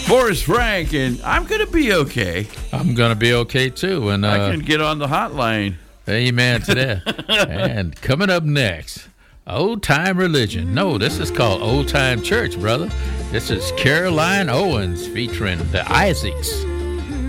Forrest Frank, and I'm going to be okay. I'm going to be okay, too. And I can get on the hotline. Amen to that. And coming up next, Old Time Religion. No, this is called Old Time Church, brother. This is Caroline Owens featuring the Isaacs.